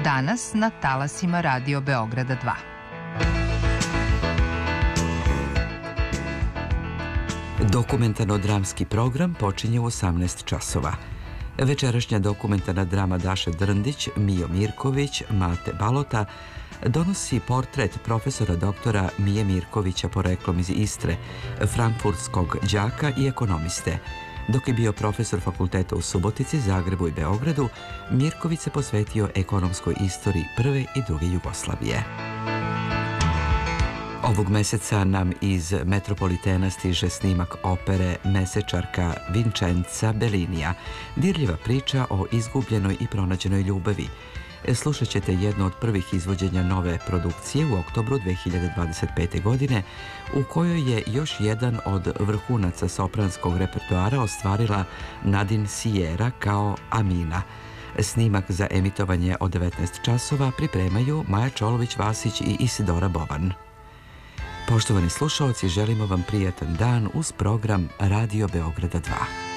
Danas na talasima Radio Beograda 2. Dokumentarno-dramski program počinje u 18 časova. Večerašnja dokumentarna drama Daše Drndić, Mijo Mirković, Mate Balota donosi portret profesora doktora Mije Mirkovića poreklom iz Istre, frankfurtskog đaka i ekonomiste. Dok je bio profesor fakulteta u Subotici, Zagrebu i Beogradu, Mirković se posvetio ekonomskoj istoriji prve i druge Jugoslavije. Ovog meseca nam iz Metropolitena stiže snimak opere Mesečarka Vincenza Bellinija, dirljiva priča o izgubljenoj i pronađenoj ljubavi. Slušat ćete jedno od prvih izvođenja nove produkcije u oktobru 2025. godine, u kojoj je još jedan od vrhunaca sopranskog repertoara ostvarila Nadine Sierra kao Amina. Snimak za emitovanje od 19 časova pripremaju Maja Čolović-Vasić i Isidora Boban. Poštovani slušaoci, želimo vam prijatan dan uz program Radio Beograda 2.